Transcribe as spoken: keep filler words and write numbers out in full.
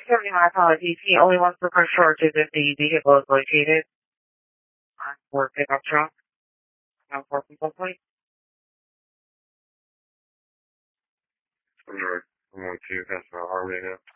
Accepting my apologies. He only wants to confirm to that the vehicle is located on for pickup truck. On for people, please. I'm going to, I'm going to, that's my Harley now.